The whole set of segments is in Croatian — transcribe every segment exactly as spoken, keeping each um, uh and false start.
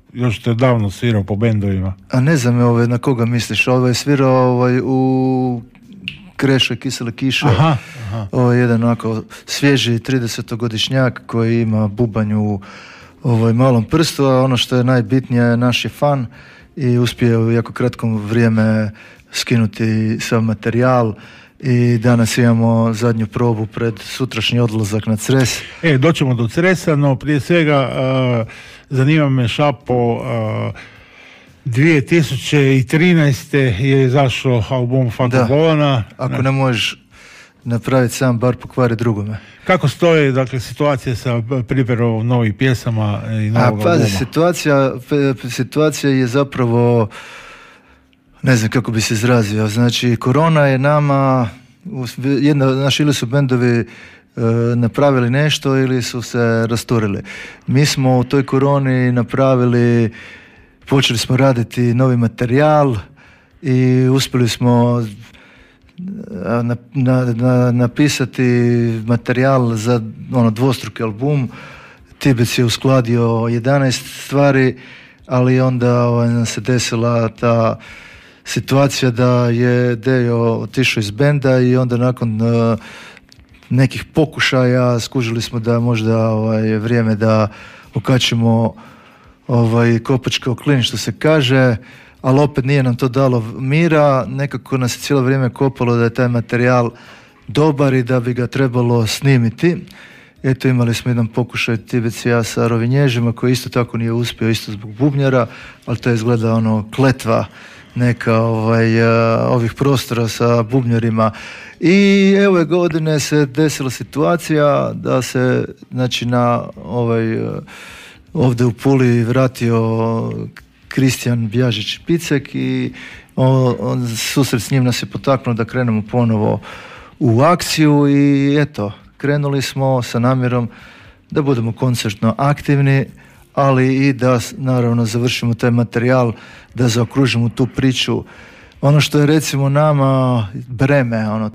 još te davno svirao po bendovima. A ne znam ovaj, na koga misliš, ovaj je svirao ovaj, u Kreše, Kisele kiše, aha, aha. Ovaj, jedan onako svježi tridesetogodišnjak koji ima bubanj u ovaj, malom prstu, a ono što je najbitnije, naš je fan i uspije u jako kratkom vrijeme skinuti sav materijal i danas imamo zadnju probu pred sutrašnji odlazak na Cres. E, doćemo do Cresa, no prije svega uh, zanima me, Šapo, uh, dvije tisuće trinaeste. je izašao album Fako Bolana. Ako ne možeš napraviti sam, bar pokvari drugome. Kako stoji, dakle, situacija sa pripremom novih pjesama i novog A, pazi, albuma? situacija, situacija je zapravo, ne znam kako bi se izrazio, znači korona je nama, jedna, naši ili su bendovi e, napravili nešto ili su se rasturili. Mi smo u toj koroni napravili, počeli smo raditi novi materijal i uspjeli smo Na, na, na, napisati materijal za ono dvostruki album. Tibec je uskladio jedanaest stvari, ali onda ovaj, nam se desila ta situacija da je Dejo otišao iz benda i onda nakon uh, nekih pokušaja skužili smo da možda ovaj, je vrijeme da okačimo ovaj, kopačke o klin, što se kaže, ali opet nije nam to dalo mira, nekako nas je cijelo vrijeme kopalo da je taj materijal dobar i da bi ga trebalo snimiti. Eto, imali smo jedan pokušaj Tibec i ja sa Rovinježima koji isto tako nije uspio, isto zbog bubnjara, ali to je izgleda ono kletva neka ovaj, uh, ovih prostora sa bubnjarima. I ove godine se desila situacija da se, znači, na ovaj, uh, ovdje u Puli vratio Kristijan Bjažić-Picek i on, on, susret s njim nas je potaknuo da krenemo ponovo u akciju i eto, krenuli smo sa namjerom da budemo koncertno aktivni, ali i da naravno završimo taj materijal, da zaokružimo tu priču. Ono što je recimo nama breme, ono,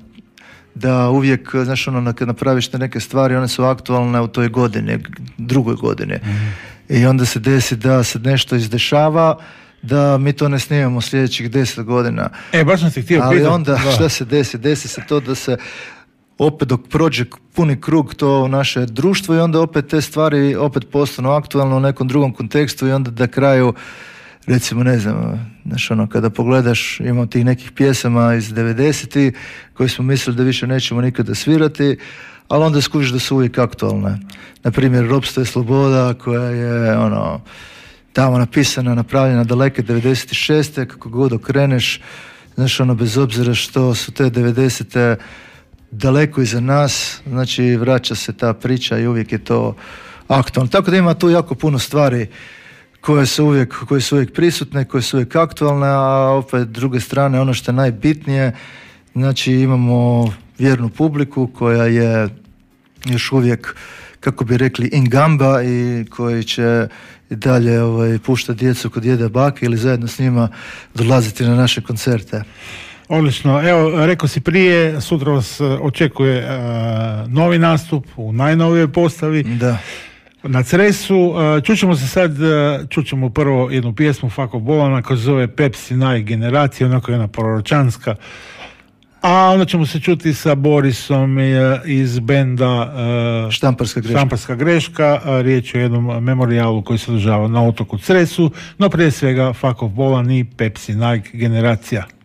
da uvijek, znaš, ono, kad napraviš neke stvari, one su aktualne u toj godini, drugoj godini. Mm. I onda se desi da se nešto izdešava, da mi to ne snimamo sljedećih deset godina. E, baš sam se htio pitati. Ali onda da. Šta se desi? Desi se to da se opet dok prođe puni krug to naše društvo i onda opet te stvari opet postanu aktualne u nekom drugom kontekstu i onda da kraju, recimo, ne znam, znaš, ono, kada pogledaš, imamo tih nekih pjesama iz devedesetih koje smo mislili da više nećemo nikada svirati, ali onda skužiš da su uvijek aktualne. Naprimjer, Ropstvo je sloboda, koja je ono tamo napisana, napravljena daleke devedeset šeste. Kako god okreneš, znaš, ono, bez obzira što su te devedesete daleko iza nas, znači vraća se ta priča i uvijek je to aktualno. Tako da ima tu jako puno stvari koje su uvijek, koje su uvijek prisutne, koje su uvijek aktualne, a opet s druge strane ono što je najbitnije, znači imamo vjernu publiku koja je još uvijek, kako bi rekli, in gamba i koji će i dalje ovaj, puštati djecu kod djeda bake ili zajedno s njima dolaziti na naše koncerte. Odlično. Evo, rekao si prije, sutra vas očekuje uh, novi nastup u najnovijoj postavi. Da. Na Cresu. Uh, čućemo se sad, uh, čućemo prvo jednu pjesmu Fako Bolana koja se zove Pepsi Naj generacija, onako jedna proročanska. A onda ćemo se čuti sa Borisom iz benda uh, Štamparska greška. Štamparska greška. Riječ je o jednom memorijalu koji se održava na otoku Cresu, no prije svega Fakov Bolan i Pepsi Nike generacija.